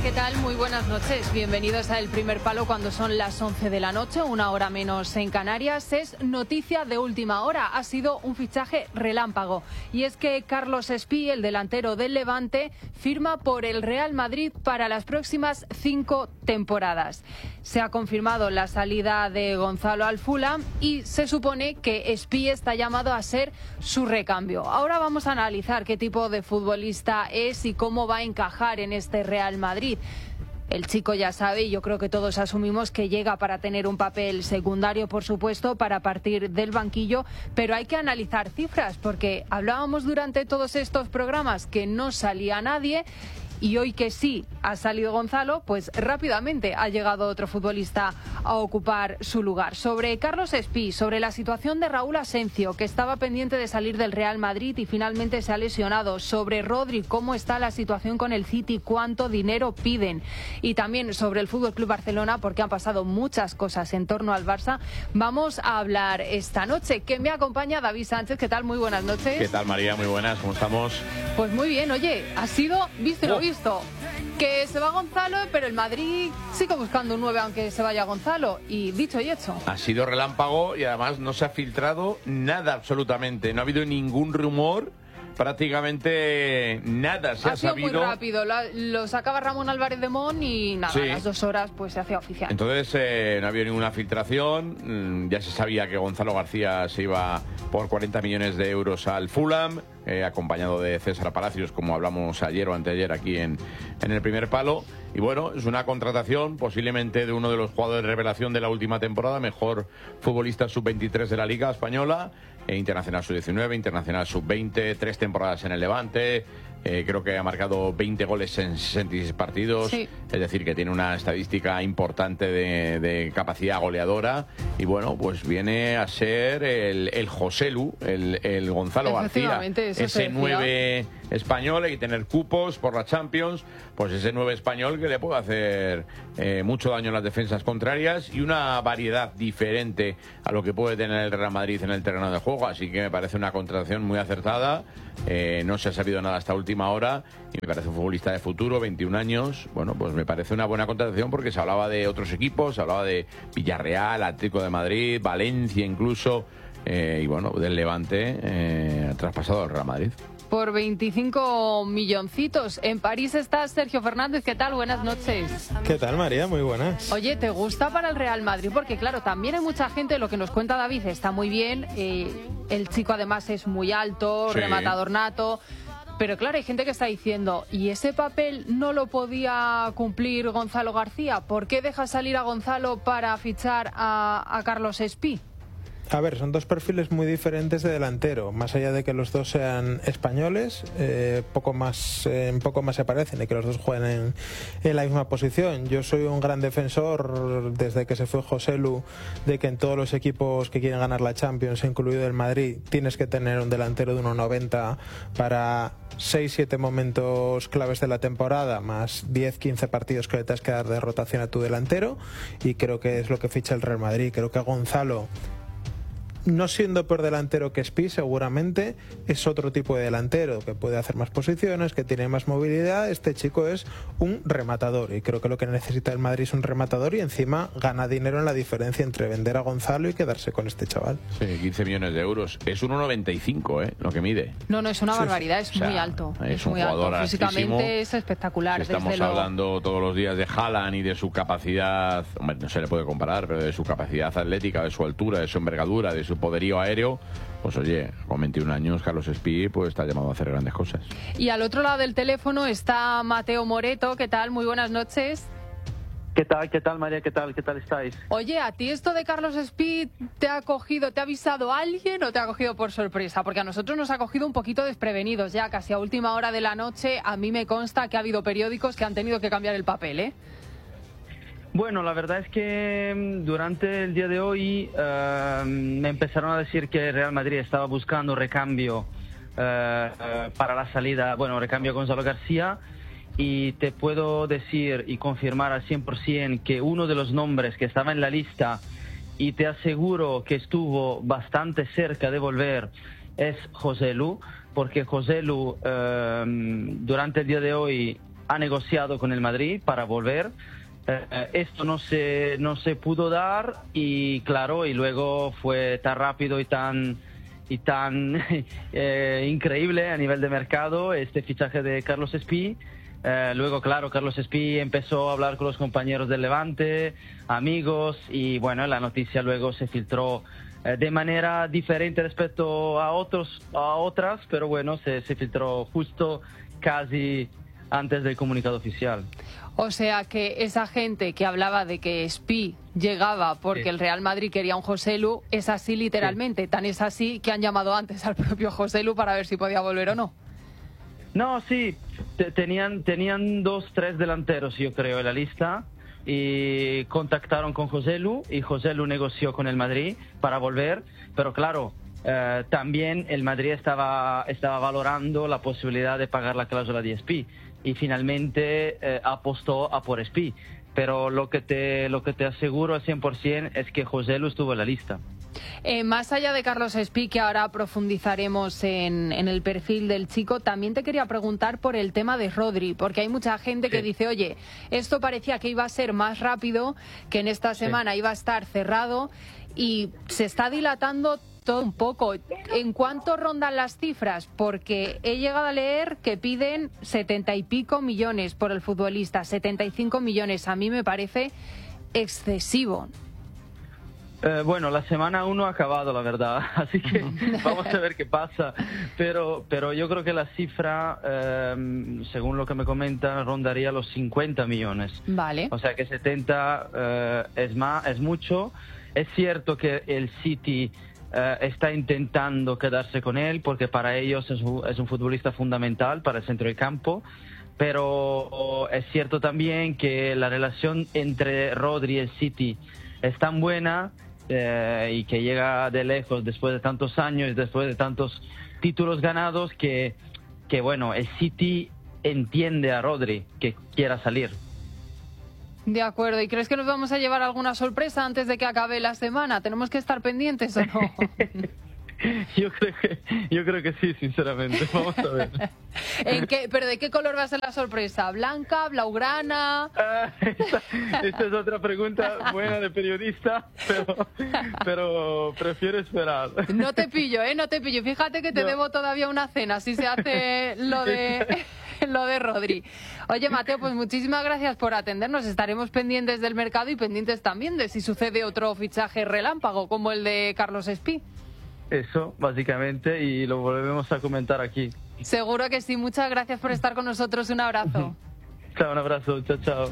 ¿qué tal? Muy buenas noches. Bienvenidos a El Primer Palo cuando son las 11 de la noche, una hora menos en Canarias. Es noticia de última hora. Ha sido un fichaje relámpago. Y es que Carlos Espí, el delantero del Levante, firma por el Real Madrid para las próximas 5 temporadas. Se ha confirmado la salida de Gonzalo al Fulham y se supone que Espí está llamado a ser su recambio. Ahora vamos a analizar qué tipo de futbolista es y cómo va a encajar en este Real Madrid. El chico ya sabe, y yo creo que todos asumimos que llega para tener un papel secundario, por supuesto, para partir del banquillo, pero hay que analizar cifras, porque hablábamos durante todos estos programas que no salía nadie. Y hoy que sí ha salido Gonzalo, pues rápidamente ha llegado otro futbolista a ocupar su lugar. Sobre Carlos Espí, sobre la situación de Raúl Asencio, que estaba pendiente de salir del Real Madrid y finalmente se ha lesionado. Sobre Rodri, cómo está la situación con el City, cuánto dinero piden. Y también sobre el FC Barcelona, porque han pasado muchas cosas en torno al Barça. Vamos a hablar esta noche, que me acompaña David Sánchez. ¿Qué tal? Muy buenas noches. ¿Qué tal, María? Muy buenas, ¿cómo estamos? Pues muy bien, oye, ha sido visto y lo visto, que se va Gonzalo, pero el Madrid sigue buscando un 9 aunque se vaya Gonzalo, y dicho y hecho. Ha sido relámpago y además no se ha filtrado nada absolutamente, no ha habido ningún rumor, prácticamente nada se ha sabido. Muy rápido, lo sacaba Ramón Álvarez de Mon y nada, sí. A las 2 horas pues se hacía oficial. Entonces no ha habido ninguna filtración, ya se sabía que Gonzalo García se iba por 40 millones de euros al Fulham, acompañado de César Palacios, como hablamos ayer o anteayer aquí en El Primer Palo. Y bueno, es una contratación posiblemente de uno de los jugadores de revelación de la última temporada, mejor futbolista sub-23 de la Liga Española, internacional sub-19, internacional sub-20, 3 temporadas en el Levante. Creo que ha marcado 20 goles en 66 partidos, sí. Es decir, que tiene una estadística importante de capacidad goleadora. Y bueno, pues viene a ser el Joselu, el Gonzalo García, ese 9 español. Hay que tener cupos por la Champions, pues ese 9 español que le puede hacer mucho daño en las defensas contrarias y una variedad diferente a lo que puede tener el Real Madrid en el terreno de juego. Así que me parece una contratación muy acertada. No se ha sabido nada hasta última hora y me parece un futbolista de futuro, 21 años. Bueno, pues me parece una buena contratación porque se hablaba de otros equipos, se hablaba de Villarreal, Atlético de Madrid, Valencia incluso, y bueno, del Levante traspasado al Real Madrid. Por 25 milloncitos. En París está Sergio Fernández. ¿Qué tal? Buenas noches. ¿Qué tal, María? Muy buenas. Oye, ¿te gusta para el Real Madrid? Porque claro, también hay mucha gente, lo que nos cuenta David está muy bien. El chico además es muy alto, sí. Rematador nato. Pero claro, hay gente que está diciendo, ¿y ese papel no lo podía cumplir Gonzalo García? ¿Por qué deja salir a Gonzalo para fichar a Carlos Espí? A ver, son dos perfiles muy diferentes de delantero. Más allá de que los dos sean españoles, poco más se parecen y que los dos jueguen en la misma posición. Yo soy un gran defensor, desde que se fue Joselu, de que en todos los equipos que quieren ganar la Champions, incluido el Madrid, tienes que tener un delantero de 1,90 para 6-7 momentos claves de la temporada, más 10-15 partidos que le tengas que dar de rotación a tu delantero, y creo que es lo que ficha el Real Madrid. Creo que Gonzalo, no siendo por delantero que Espí, seguramente es otro tipo de delantero que puede hacer más posiciones, que tiene más movilidad. Este chico es un rematador y creo que lo que necesita el Madrid es un rematador, y encima gana dinero en la diferencia entre vender a Gonzalo y quedarse con este chaval. Sí, 15 millones de euros. Es un 1,95 lo que mide. No, es una barbaridad, es muy alto. Es un muy jugador alto. Físicamente es espectacular. Si estamos hablando todos los días de Haaland y de su capacidad, hombre, no se le puede comparar, pero de su capacidad atlética, de su altura, de su envergadura, de su poderío aéreo, pues oye, con 21 años Carlos Espí pues está llamado a hacer grandes cosas. Y al otro lado del teléfono está Mateo Moreto. ¿Qué tal? Muy buenas noches. ¿Qué tal, María? ¿Qué tal estáis? Oye, ¿a ti esto de Carlos Espí te ha avisado alguien o te ha cogido por sorpresa? Porque a nosotros nos ha cogido un poquito desprevenidos ya, casi a última hora de la noche. A mí me consta que ha habido periódicos que han tenido que cambiar el papel, ¿eh? Bueno, la verdad es que durante el día de hoy me empezaron a decir que Real Madrid estaba buscando recambio para la salida, recambio a Gonzalo García, y te puedo decir y confirmar al 100% que uno de los nombres que estaba en la lista, y te aseguro que estuvo bastante cerca de volver, es Joselu, porque Joselu durante el día de hoy ha negociado con el Madrid para volver. Esto no se pudo dar y claro, y luego fue tan rápido y tan increíble a nivel de mercado este fichaje de Carlos Espí. Luego, claro, Carlos Espí empezó a hablar con los compañeros del Levante, amigos, y bueno, la noticia luego se filtró de manera diferente respecto a otras, pero bueno, se filtró justo casi antes del comunicado oficial. O sea que esa gente que hablaba de que Espí llegaba porque el Real Madrid quería un Joselu, es así literalmente, tan es así que han llamado antes al propio Joselu para ver si podía volver o no. No, sí, tenían 2-3 delanteros, yo creo, en la lista, y contactaron con Joselu y Joselu negoció con el Madrid para volver, pero claro, también el Madrid estaba valorando la posibilidad de pagar la cláusula de Espí y finalmente apostó a por Espí, pero lo que te aseguro al 100% es que Joselu estuvo en la lista. Más allá de Carlos Espí, que ahora profundizaremos en el perfil del chico, también te quería preguntar por el tema de Rodri, porque hay mucha gente que dice, oye, esto parecía que iba a ser más rápido, que en esta semana iba a estar cerrado y se está dilatando todo un poco. ¿En cuánto rondan las cifras? Porque he llegado a leer que piden 70 y pico millones por el futbolista, 75 millones. A mí me parece excesivo. Bueno, la semana 1 ha acabado, la verdad, así que vamos a ver qué pasa, pero yo creo que la cifra, según lo que me comentan, rondaría los 50 millones. Vale. O sea que 70 es mucho. Es cierto que el City está intentando quedarse con él porque para ellos es un futbolista fundamental para el centro del campo, pero es cierto también que la relación entre Rodri y el City es tan buena y que llega de lejos después de tantos años, después de tantos títulos ganados, que bueno, el City entiende a Rodri que quiera salir. De acuerdo. ¿Y crees que nos vamos a llevar alguna sorpresa antes de que acabe la semana? ¿Tenemos que estar pendientes o no? Yo creo que sí, sinceramente. Vamos a ver. ¿Pero de qué color va a ser la sorpresa? ¿Blanca, blaugrana? Esta es otra pregunta buena de periodista, pero prefiero esperar. No te pillo, no te pillo. Fíjate que te debo todavía una cena si se hace lo de Rodri. Oye, Mateo, pues muchísimas gracias por atendernos. Estaremos pendientes del mercado y pendientes también de si sucede otro fichaje relámpago como el de Carlos Espí. Eso, básicamente, y lo volvemos a comentar aquí. Seguro que sí. Muchas gracias por estar con nosotros. Un abrazo. Chao, un abrazo. Chao, chao.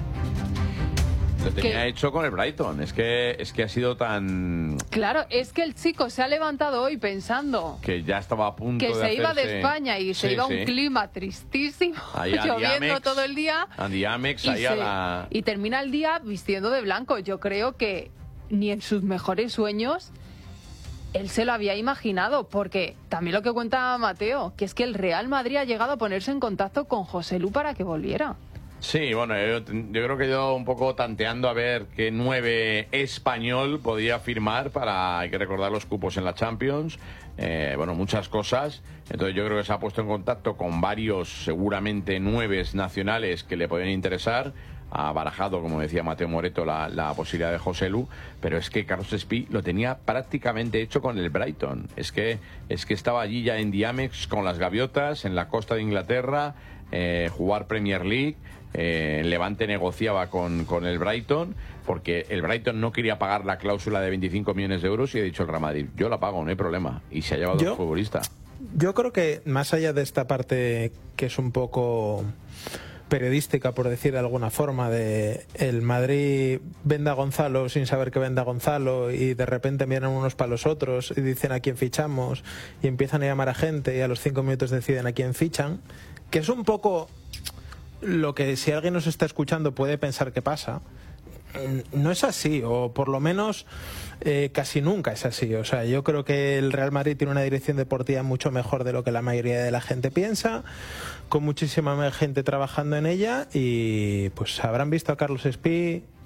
Lo tenía hecho con el Brighton. Es que ha sido tan... Claro, es que el chico se ha levantado hoy pensando... que ya estaba a punto que de se iba hacerse... de España y se iba a un clima tristísimo, lloviendo todo el día. Andy Amex, y termina el día vistiendo de blanco. Yo creo que ni en sus mejores sueños él se lo había imaginado, porque también lo que cuenta Mateo, que es que el Real Madrid ha llegado a ponerse en contacto con Joselu para que volviera. Sí, bueno, yo creo que yo un poco tanteando a ver qué 9 español podía firmar hay que recordar los cupos en la Champions, bueno, muchas cosas. Entonces yo creo que se ha puesto en contacto con varios, seguramente 9 nacionales que le podían interesar. Ha barajado, como decía Mateo Moreto, la posibilidad de Joselu, pero es que Carlos Espí lo tenía prácticamente hecho con el Brighton. Es que estaba allí ya en Diamex con las gaviotas, en la costa de Inglaterra, jugar Premier League. Levante negociaba con el Brighton, porque el Brighton no quería pagar la cláusula de 25 millones de euros y ha dicho el Real Madrid, yo la pago, no hay problema, y se ha llevado al futbolista. Yo creo que más allá de esta parte que es un poco periodística, por decir de alguna forma, de el Madrid vende a Gonzalo sin saber que vende a Gonzalo y de repente miran unos para los otros y dicen a quién fichamos y empiezan a llamar a gente y a los 5 minutos deciden a quién fichan, que es un poco lo que, si alguien nos está escuchando, puede pensar que pasa. No es así, o por lo menos casi nunca es así. O sea, yo creo que el Real Madrid tiene una dirección deportiva mucho mejor de lo que la mayoría de la gente piensa, con muchísima gente trabajando en ella, y pues habrán visto a Carlos Espí,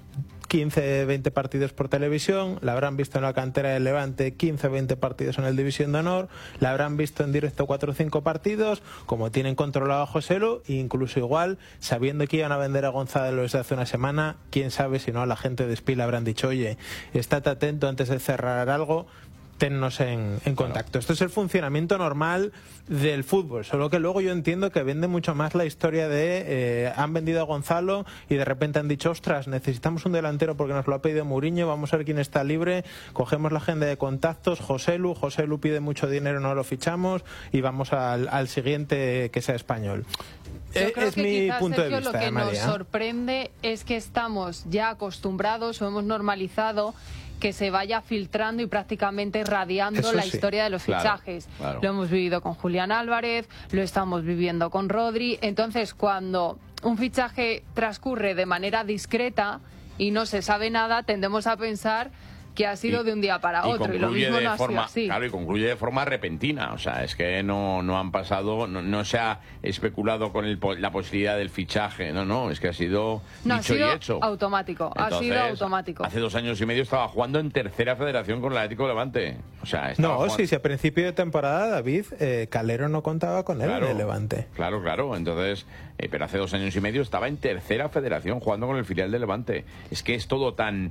15, 20 partidos por televisión, la habrán visto en la cantera del Levante 15, 20 partidos en el División de Honor, la habrán visto en directo 4 o 5 partidos, como tienen controlado a Joselu, e incluso igual, sabiendo que iban a vender a Gonzalo desde hace una semana, quién sabe si no a la gente de Spí le habrán dicho, oye, estate atento antes de cerrar algo, tennos en contacto. Claro. Esto es el funcionamiento normal del fútbol, solo que luego yo entiendo que vende mucho más la historia de han vendido a Gonzalo y de repente han dicho, ostras, necesitamos un delantero porque nos lo ha pedido Mourinho, vamos a ver quién está libre, cogemos la agenda de contactos, Joselu pide mucho dinero, no lo fichamos y vamos al siguiente que sea español. Yo creo es que mi quizás, punto Sergio, de vista. Lo que nos María. sorprende es que estamos ya acostumbrados o hemos normalizado que se vaya filtrando y prácticamente radiando la historia de los fichajes. Claro. Lo hemos vivido con Julián Álvarez, lo estamos viviendo con Rodri. Entonces, cuando un fichaje transcurre de manera discreta y no se sabe nada, tendemos a pensar que ha sido de un día para otro y lo mismo no ha sido así. Claro, y concluye de forma repentina, o sea, es que no han pasado, no se ha especulado con la posibilidad del fichaje, es que ha sido dicho y hecho. Automático, Entonces, ha sido automático. Hace 2 años y medio estaba jugando en tercera federación con el Atlético de Levante, o sea, si a principio de temporada, David, Calero no contaba con él en el Levante. Claro, entonces, pero hace 2 años y medio estaba en tercera federación jugando con el filial de Levante. Es que es todo tan...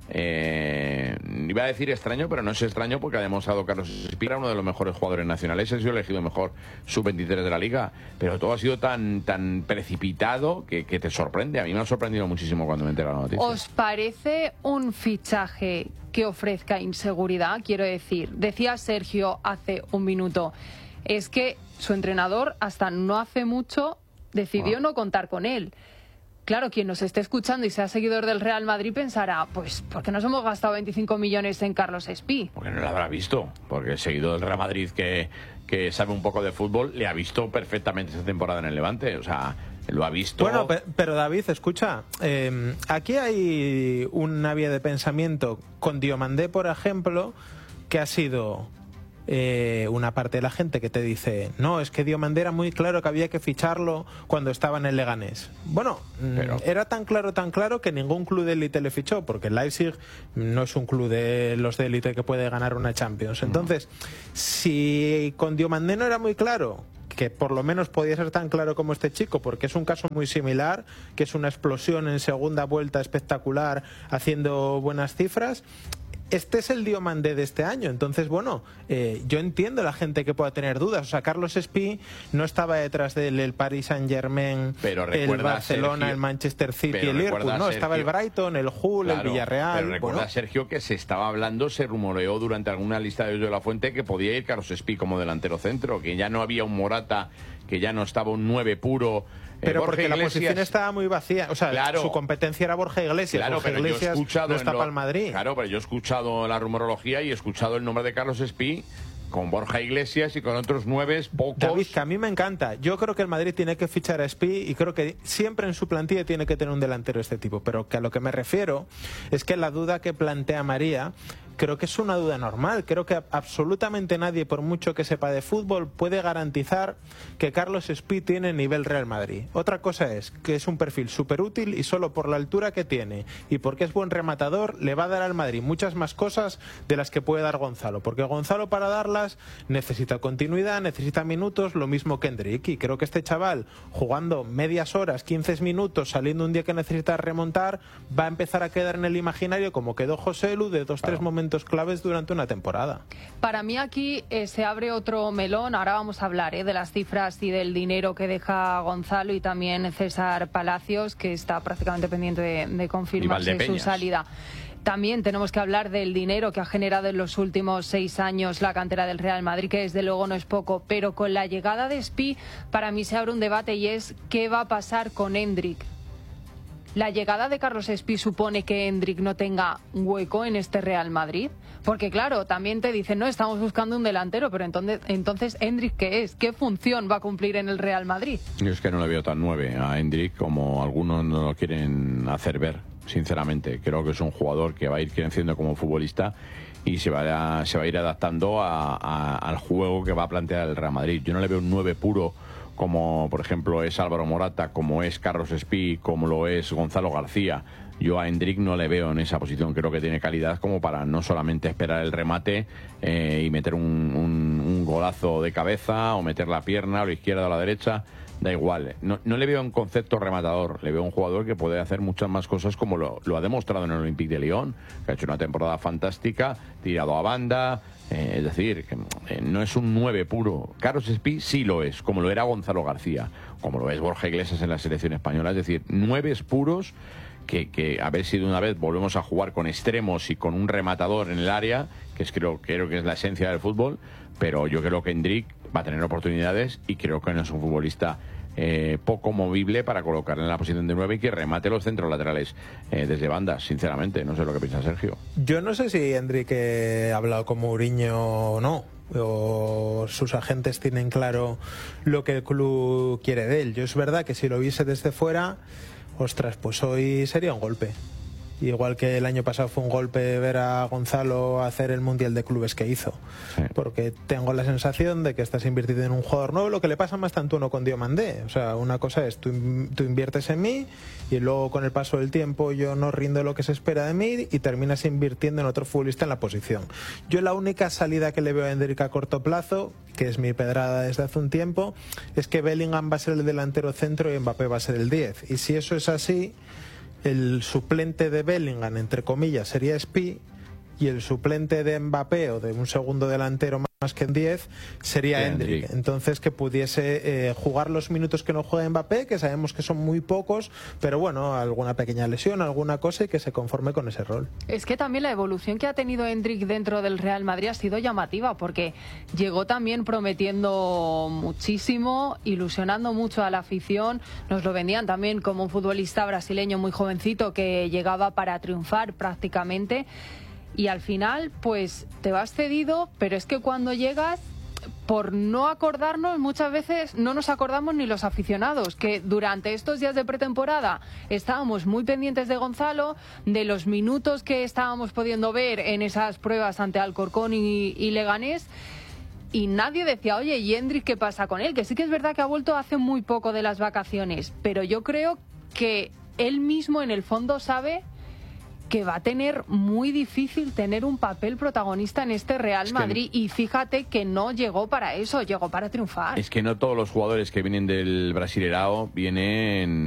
iba a decir extraño, pero no es extraño porque ha demostrado Carlos Espí, uno de los mejores jugadores nacionales, ha sido elegido mejor sub-23 de la liga, pero todo ha sido tan precipitado que te sorprende. A mí me ha sorprendido muchísimo cuando me enteré de la noticia. ¿Os parece un fichaje que ofrezca inseguridad? Quiero decir, decía Sergio hace un minuto, es que su entrenador hasta no hace mucho decidió no contar con él. Claro, quien nos esté escuchando y sea seguidor del Real Madrid pensará, pues, ¿por qué nos hemos gastado 25 millones en Carlos Espí? Porque no lo habrá visto, porque el seguidor del Real Madrid que sabe un poco de fútbol le ha visto perfectamente esta temporada en el Levante, o sea, lo ha visto... Bueno, pero David, escucha, aquí hay una vía de pensamiento con Diomandé, por ejemplo, que ha sido... una parte de la gente que te dice, no, es que Diomandé era muy claro que había que ficharlo cuando estaba en el Leganés. Bueno, era tan claro que ningún club de élite le fichó, porque el Leipzig no es un club de los de élite que puede ganar una Champions. Entonces, si con Diomandé no era muy claro, que por lo menos podía ser tan claro como este chico, porque es un caso muy similar, que es una explosión en segunda vuelta espectacular, haciendo buenas cifras. Este es el Diomandé de este año. Entonces, bueno, yo entiendo la gente que pueda tener dudas. O sea, Carlos Espí no estaba detrás del Paris Saint-Germain, el Barcelona, Sergio, el Manchester City, el Liverpool. No, Sergio, estaba el Brighton, el Hull, el Villarreal. Pero recuerda, Sergio, que se estaba hablando, se rumoreó durante alguna lista de la Fuente que podía ir Carlos Espí como delantero centro, que ya no había un Morata, que ya no estaba un 9 puro. Pero Borja porque Iglesias, la posición estaba muy vacía. O sea, su competencia era Borja Iglesias. Claro, Borja pero Iglesias yo he escuchado no está para el Madrid. Claro, pero yo he escuchado la rumorología y he escuchado el nombre de Carlos Espí con Borja Iglesias y con otros 9 pocos. David, que a mí me encanta. Yo creo que el Madrid tiene que fichar a Espí y creo que siempre en su plantilla tiene que tener un delantero de este tipo. Pero que a lo que me refiero es que la duda que plantea María creo que es una duda normal. Creo que absolutamente nadie, por mucho que sepa de fútbol, puede garantizar que Carlos Espí tiene nivel Real Madrid. Otra cosa es que es un perfil súper útil y solo por la altura que tiene y porque es buen rematador le va a dar al Madrid muchas más cosas de las que puede dar Gonzalo. Porque Gonzalo, para darlas, necesita continuidad, necesita minutos, lo mismo que Endrick. Y creo que este chaval, jugando medias horas, 15 minutos, saliendo un día que necesita remontar, va a empezar a quedar en el imaginario como quedó Joselu de 2-3 momentos claves durante una temporada. Para mí aquí se abre otro melón. Ahora vamos a hablar de las cifras y del dinero que deja Gonzalo y también César Palacios, que está prácticamente pendiente de confirmarse su salida. También tenemos que hablar del dinero que ha generado en los últimos 6 años la cantera del Real Madrid, que desde luego no es poco, pero con la llegada de Espí para mí se abre un debate y es ¿qué va a pasar con Endrick? ¿La llegada de Carlos Espí supone que Endrick no tenga hueco en este Real Madrid? Porque claro, también te dicen, no, estamos buscando un delantero, pero entonces Endrick, ¿qué es? ¿Qué función va a cumplir en el Real Madrid? Yo es que no le veo tan 9 a Endrick como algunos no lo quieren hacer ver, sinceramente. Creo que es un jugador que va a ir creciendo como futbolista y se va a ir adaptando al juego que va a plantear el Real Madrid. Yo no le veo un 9 puro como por ejemplo es Álvaro Morata, como es Carlos Espí, como lo es Gonzalo García. Yo a Hendrik no le veo en esa posición. Creo que tiene calidad como para no solamente esperar el remate y meter un golazo de cabeza o meter la pierna a la izquierda o a la derecha. Da igual. No le veo un concepto rematador. Le veo un jugador que puede hacer muchas más cosas como lo ha demostrado en el Olympique de Lyon, que ha hecho una temporada fantástica, tirado a banda. Es decir, que no es un 9 puro. Carlos Espí sí lo es, como lo era Gonzalo García, como lo es Borja Iglesias en la selección española. Es decir, 9 puros que a ver si de una vez volvemos a jugar con extremos y con un rematador en el área, que creo que es la esencia del fútbol. Pero yo creo que Hendrik va a tener oportunidades y creo que no es un futbolista poco movible para colocarle en la posición de 9 y que remate los centros laterales desde bandas, sinceramente. No sé lo que piensa Sergio. Yo no sé si Hendrik ha hablado con Mourinho o no, o sus agentes tienen claro lo que el club quiere de él. Yo es verdad que si lo viese desde fuera, ostras, pues hoy sería un golpe. Igual que el año pasado fue un golpe ver a Gonzalo hacer el Mundial de Clubes que hizo. Sí. Porque tengo la sensación de que estás invirtiendo en un jugador nuevo, lo que le pasa más tanto uno con Diomandé. O sea, una cosa es, tú inviertes en mí y luego con el paso del tiempo yo no rindo lo que se espera de mí y terminas invirtiendo en otro futbolista en la posición. Yo la única salida que le veo a Hendrik a corto plazo, que es mi pedrada desde hace un tiempo, es que Bellingham va a ser el delantero centro y Mbappé va a ser el 10. Y si eso es así, el suplente de Bellingham, entre comillas, sería Espí, y el suplente de Mbappé o de un segundo delantero más que en 10 sería Hendrik. Entonces que pudiese jugar los minutos que no juega Mbappé, que sabemos que son muy pocos, pero bueno, alguna pequeña lesión, alguna cosa, y que se conforme con ese rol. Es que también la evolución que ha tenido Hendrik dentro del Real Madrid ha sido llamativa, porque llegó también prometiendo muchísimo, ilusionando mucho a la afición. Nos lo vendían también como un futbolista brasileño muy jovencito que llegaba para triunfar prácticamente. Y al final, pues te vas cedido, pero es que cuando llegas, por no acordarnos, muchas veces no nos acordamos ni los aficionados, que durante estos días de pretemporada estábamos muy pendientes de Gonzalo, de los minutos que estábamos pudiendo ver en esas pruebas ante Alcorcón y Leganés, y nadie decía, oye, ¿y Hendrik qué pasa con él? Que sí que es verdad que ha vuelto hace muy poco de las vacaciones, pero yo creo que él mismo en el fondo sabe que va a tener muy difícil tener un papel protagonista en este Real Madrid, y fíjate que no llegó para eso, llegó para triunfar. Es que no todos los jugadores que vienen del Brasileirao vienen